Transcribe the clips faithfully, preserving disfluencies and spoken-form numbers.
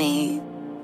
me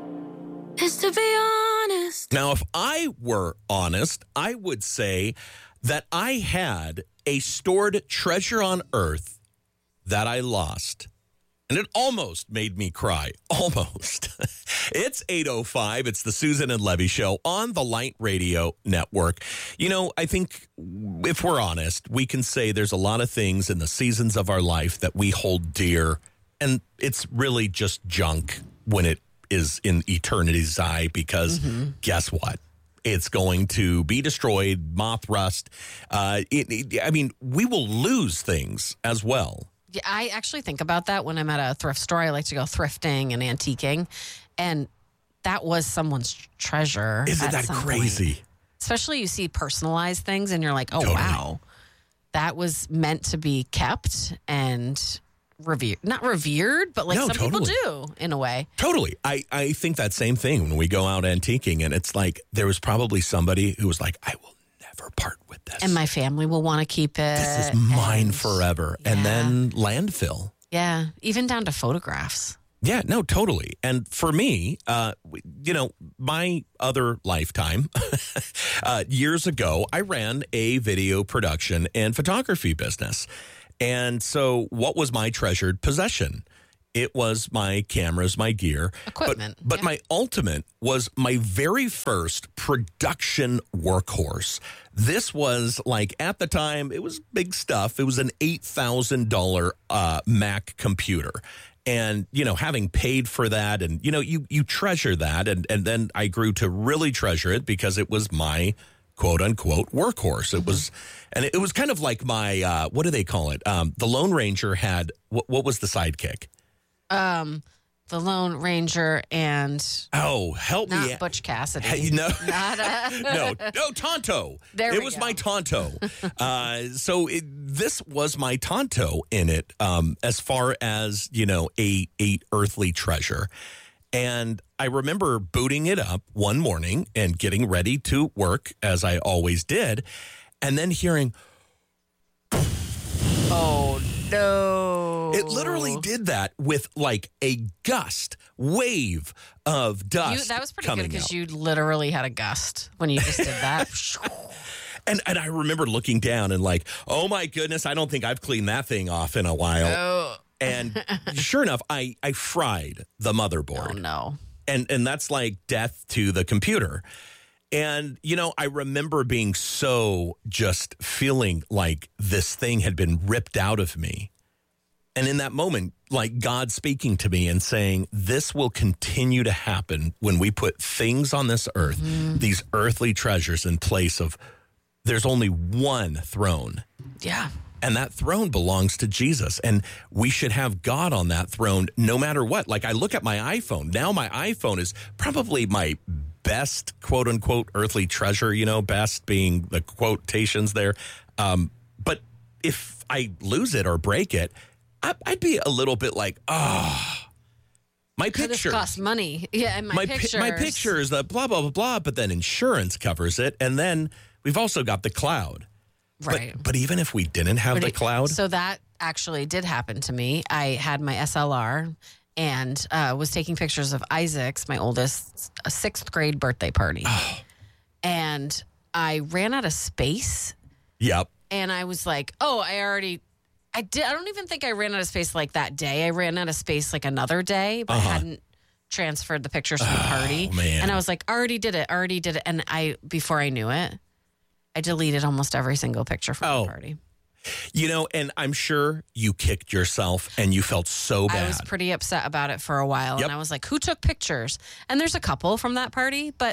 is to be honest. Now, if I were honest, I would say that I had a stored treasure on earth that I lost. And it almost made me cry. Almost. It's eight oh five. It's the Susan and Levy Show on the Light Radio Network. You know, I think if we're honest, we can say there's a lot of things in the seasons of our life that we hold dear. And it's really just junk when it is in eternity's eye because mm-hmm. guess what? It's going to be destroyed, moth rust. Uh, it, it, I mean, we will lose things as well. Yeah, I actually think about that when I'm at a thrift store. I like to go thrifting and antiquing. And that was someone's treasure. Isn't that crazy? Point. Especially you see personalized things and you're like, oh, totally. wow. That was meant to be kept and revered. Not revered, but like no, some totally. people do in a way. Totally. I, I think that same thing when we go out antiquing. And it's like there was probably somebody who was like, I will never part with this. And my family will want to keep it. This is mine and, forever. Yeah. And then landfill. Yeah. Even down to photographs. Yeah, no, totally. And for me, uh, you know, my other lifetime, uh, years ago, I ran a video production and photography business. And so what was my treasured possession? It was my cameras, my gear. Equipment. But, but yeah. my ultimate was my very first production workhorse. This was like, at the time, it was big stuff. It was an eight thousand dollars uh, Mac computer. And, you know, having paid for that and, you know, you, you treasure that. And, and then I grew to really treasure it because it was my quote unquote workhorse. It mm-hmm. was, and it was kind of like my, uh, what do they call it? Um, the Lone Ranger had, what, what was the sidekick? Um, the Lone Ranger and oh, help not me, Butch Cassidy. Hey, no, not a no, no, Tonto. There it we was go. my Tonto. uh, so it, this was my Tonto in it, um, as far as you know, a a earthly treasure. And I remember booting it up one morning and getting ready to work as I always did, and then hearing, oh no. It literally did that with like a gust, wave of dust. You, that was pretty coming good because out. you literally had a gust when you just did that. and and I remember looking down and like, oh my goodness, I don't think I've cleaned that thing off in a while. Oh. And sure enough, I, I fried the motherboard. Oh no. And and that's like death to the computer. And, you know, I remember being so just feeling like this thing had been ripped out of me. And in that moment, like God speaking to me and saying, this will continue to happen when we put things on this earth, mm-hmm. these earthly treasures in place of, there's only one throne. Yeah. And that throne belongs to Jesus. And we should have God on that throne no matter what. Like I look at my iPhone. Now my iPhone is probably my best, quote unquote, earthly treasure, you know, best being the quotations there. Um, but if I lose it or break it, I'd be a little bit like, oh, my picture costs money. Yeah, and my, my pictures. Pi- my picture is the blah, blah, blah, blah. But then insurance covers it. And then we've also got the cloud. Right. But, but even if we didn't have but the it, cloud. So that actually did happen to me. I had my S L R and uh, was taking pictures of Isaac's, my oldest, a sixth grade birthday party. Oh. And I ran out of space. Yep. And I was like, oh, I already... I did. I don't even think I ran out of space like that day. I ran out of space like another day, but uh-huh. I hadn't transferred the pictures from the party. Oh, man. And I was like, already did it, already did it. And I, before I knew it, I deleted almost every single picture from oh. the party. You know, and I'm sure you kicked yourself and you felt so bad. I was pretty upset about it for a while. Yep. And I was like, who took pictures? And there's a couple from that party. But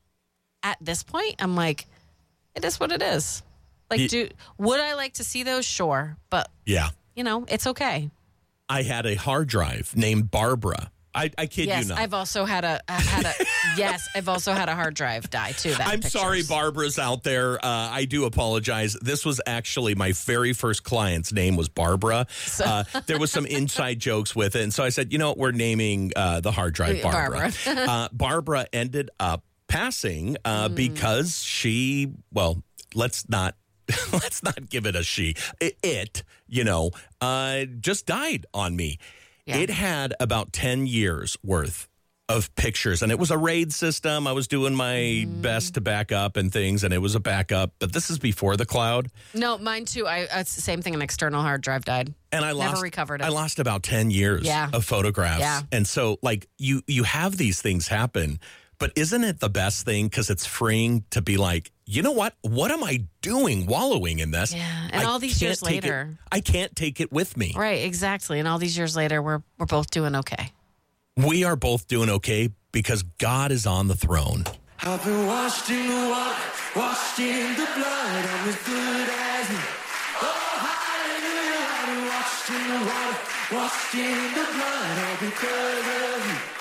at this point, I'm like, it is what it is. Like, do would I like to see those? Sure. But, yeah, you know, it's okay. I had a hard drive named Barbara. I, I kid yes, you not. I've also had a, I had a yes, I've also had a hard drive die too. That I'm pictures. sorry, Barbara's out there. Uh, I do apologize. This was actually my very first client's name was Barbara. So. Uh, there was some inside jokes with it. And so I said, you know what, we're naming uh, the hard drive Barbara. Barbara, uh, Barbara ended up passing uh, mm. because she, well, let's not. Let's not give it a she. It, it you know, uh, just died on me. Yeah. It had about ten years worth of pictures, and it was a RAID system. I was doing my mm. best to back up and things, and it was a backup. But this is before the cloud. No, mine too. I it's the same thing. An external hard drive died, and I never lost, recovered it. I lost about ten years yeah. of photographs. Yeah. And so, like you, you have these things happen, but isn't it the best thing because it's freeing to be like, you know what? What am I doing, wallowing in this? Yeah, and I all these years take later, it, I can't take it with me. Right, exactly. And all these years later, we're we're both doing okay. We are both doing okay because God is on the throne. I've been washed in the water, washed in the blood. I'm as good as new. Oh, hallelujah. I've been washed in the water, washed in the blood. All because of you.